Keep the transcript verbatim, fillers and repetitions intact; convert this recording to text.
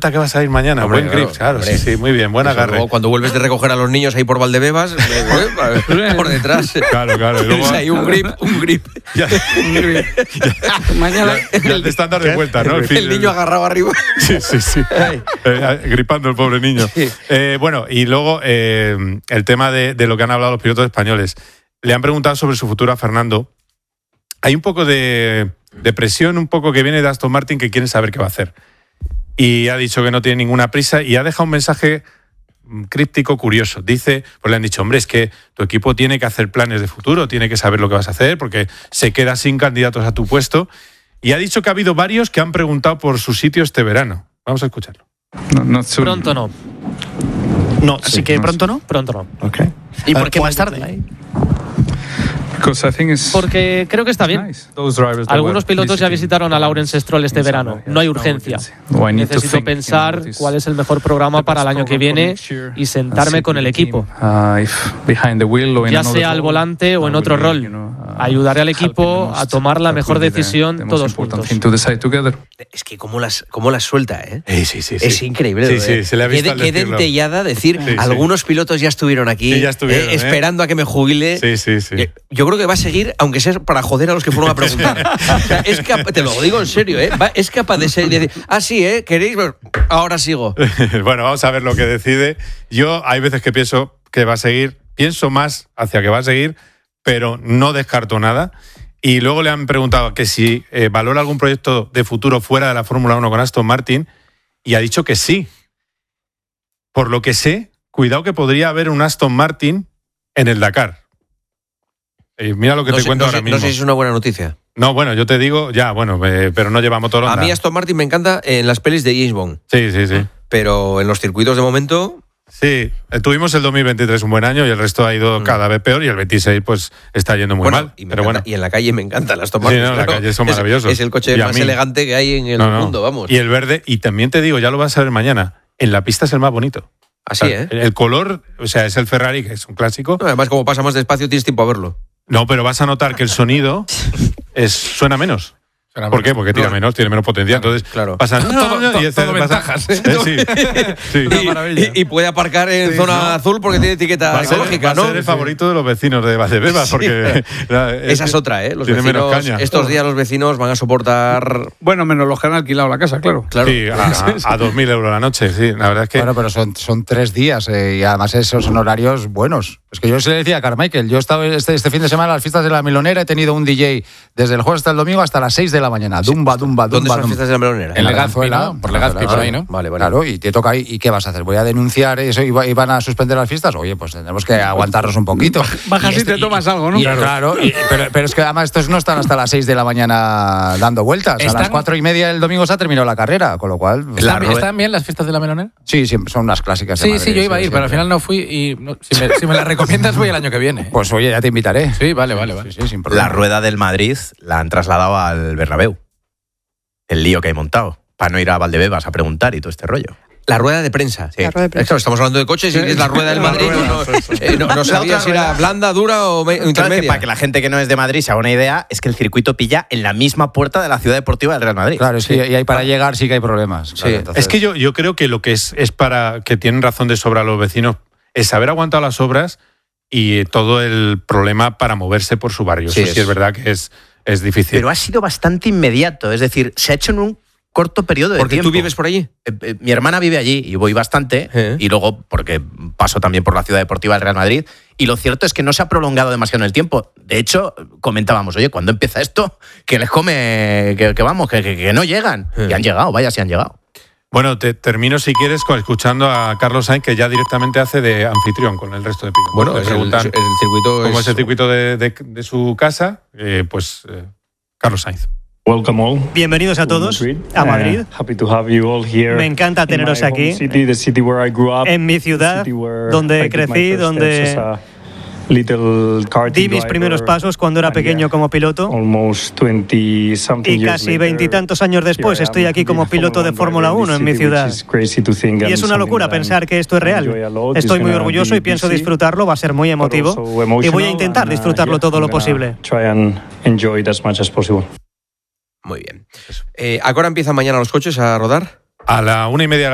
nota que vas a ir mañana. Hombre, buen grip, claro, claro sí, sí, muy bien, buen agarre. Luego, cuando vuelves de recoger a los niños ahí por Valdebebas, por detrás. Claro, claro. Y luego, ahí un grip, un grip. Ya, un grip. Ya, mañana ya, ya te están dando de vuelta, ¿no? El, el niño agarrado arriba. Sí, sí, sí. Eh, gripando el pobre niño. Sí. Eh, bueno, y luego eh, el tema de, de lo que han hablado los pilotos españoles. Le han preguntado sobre su futuro a Fernando. Hay un poco de, de presión, un poco que viene de Aston Martin, que quieren saber qué va a hacer. Y ha dicho que no tiene ninguna prisa y ha dejado un mensaje críptico curioso. Dice, pues le han dicho, hombre, es que tu equipo tiene que hacer planes de futuro, tiene que saber lo que vas a hacer, porque se queda sin candidatos a tu puesto. Y ha dicho que ha habido varios que han preguntado por su sitio este verano. Vamos a escucharlo. No, no pronto no. No, sí, que pronto no. Pronto no. Okay. ¿Y por qué más tarde? Porque creo que está bien. Algunos pilotos ya visitaron a Lawrence Stroll este verano. No hay urgencia. Necesito pensar cuál es el mejor programa para el año que viene y sentarme con el equipo. Ya sea al volante o en otro rol. Ayudaré al equipo a tomar la mejor decisión todos juntos. Es que cómo las, cómo las suelta, ¿eh? Sí, sí, sí, es sí. increíble. Sí, sí, se le ha visto Qué, qué dentellada decir, sí, sí. Algunos pilotos ya estuvieron aquí, sí, ya estuvieron, eh, ¿eh? esperando a que me jubile. Sí, sí, sí. Yo creo que va a seguir, aunque sea para joder a los que fueron a preguntar. O sea, es capaz, te lo digo en serio, ¿eh? Va, es capaz de, ser, de decir, ah, sí, ¿eh? ¿Queréis? Ahora sigo. Bueno, vamos a ver lo que decide. Yo hay veces que pienso que va a seguir, pienso más hacia que va a seguir, pero no descarto nada. Y luego le han preguntado que si eh, valora algún proyecto de futuro fuera de la Fórmula uno con Aston Martin, y ha dicho que sí. Por lo que sé, cuidado que podría haber un Aston Martin en el Dakar. Eh, mira lo que no te sé, cuento no ahora sé, mismo. No sé si es una buena noticia. No, bueno, yo te digo, ya, bueno, eh, pero no lleva motor Honda. A mí Aston Martin me encanta en las pelis de James Bond. Sí, sí, sí. Pero en los circuitos de momento... Sí, tuvimos el dos mil veintitrés un buen año y el resto ha ido cada vez peor y el veintiséis pues está yendo muy bueno, mal. Y, pero encanta, bueno. y en la calle me encanta el Aston Martin. Sí, no, claro. la calle son maravillosos. Es, es el coche más elegante que hay en el no, no. mundo, vamos. Y el verde, y también te digo, ya lo vas a ver mañana, en la pista es el más bonito. Así, o sea, ¿eh? El color, o sea, es el Ferrari, que es un clásico. No, además, como pasa más despacio, tienes tiempo a verlo. No, pero vas a notar que el sonido es, suena menos. ¿Por qué? Porque tira menos, tiene menos potencia. Entonces, claro. pasa. Todo, todo, y todo ventajas, ¿eh? ¿eh? Sí, sí. Una maravilla. Y, y puede aparcar en sí, zona ¿no? azul porque tiene etiqueta va ecológica, ser, ¿no? Va a ser el favorito de los vecinos de Valdebebas, porque. Sí. Esa es otra, ¿eh? Los tiene vecinos, menos caña. estos días los vecinos van a soportar. Bueno, menos los que han alquilado la casa, claro. claro. Sí, a, a dos mil euros la noche, sí. La verdad es que. Bueno, pero son, son tres días eh, y además esos son horarios buenos. Es que yo se le decía a Carmichael, yo he estado este, este fin de semana a las fiestas de la Milonera, he tenido un D J desde el jueves hasta el domingo hasta las seis de la mañana. Dumba, dumba, dumba. ¿Dónde son las dumba. fiestas de la Melonera? En Legazpi, ¿no? Por Legazpi, por ahí, ¿no? Vale, vale. Claro, y te toca ahí. ¿Y qué vas a hacer? ¿Voy a denunciar eso y van a suspender las fiestas? Oye, pues tendremos que aguantarnos un poquito. Bajas y, este, y te tomas y, algo, ¿no? Y, claro, claro y, pero, pero es que además estos no están hasta las seis de la mañana dando vueltas. ¿Están? A las cuatro y media del domingo se ha terminado la carrera, con lo cual... ¿Están, claro, ¿están bien las fiestas de la Melonera? Sí, siempre son unas clásicas de Sí, Madrid, sí, yo iba sí, a ir, sí, pero al sí. final no fui y no, si, me, si me la recomiendas voy el año que viene. Pues oye, ya te invitaré. Sí, vale, vale, vale. Sí, sí, sin problema. La rueda del Madrid la han trasladado al Bernabéu. El lío que hay montado. Para no ir a Valdebebas a preguntar y todo este rollo. La rueda de prensa. Sí. La rueda de prensa. Claro, estamos hablando de coches y es la rueda del Madrid. No, no, eh, no, no sabía si era blanda, dura o, me, o intermedia. Que para que la gente que no es de Madrid se haga una idea, es que el circuito pilla en la misma puerta de la ciudad deportiva del Real Madrid. Claro, sí, y ahí para llegar sí que hay problemas. Sí. Claro, entonces... Es que yo, yo creo que lo que es, es para que tienen razón de sobra los vecinos es haber aguantado las obras y todo el problema para moverse por su barrio. Sí, Eso sí es, es verdad que es, es difícil. Pero ha sido bastante inmediato, es decir, se ha hecho en un corto periodo de porque tiempo. ¿Tú vives por allí? Eh, eh, mi hermana vive allí y voy bastante, ¿Eh? y luego porque paso también por la ciudad deportiva del Real Madrid, y lo cierto es que no se ha prolongado demasiado en el tiempo. De hecho, comentábamos, oye, ¿cuándo empieza esto? Que les come, que, que vamos, que, que, que no llegan. ¿Eh? Y han llegado, vaya, si han llegado. Bueno, te termino si quieres escuchando a Carlos Sainz, que ya directamente hace de anfitrión con el resto de pilotos. Bueno, le es preguntan el, el circuito cómo es... es el circuito de, de, de su casa, eh, pues eh, Carlos Sainz. Welcome all. Bienvenidos a todos Madrid. a Madrid. Uh, happy to have you all here. Me encanta teneros aquí, city, the city where I grew up, en mi ciudad, donde crecí, donde di mis primeros pasos cuando era pequeño como piloto. Y casi veintitantos años después estoy aquí como piloto de Fórmula uno en mi ciudad. Y es una locura pensar que esto es real. Estoy muy orgulloso y pienso disfrutarlo, va a ser muy emotivo. Y voy a intentar disfrutarlo todo lo posible. Muy bien. Eh, ¿A qué hora empiezan mañana los coches a rodar? A la una y media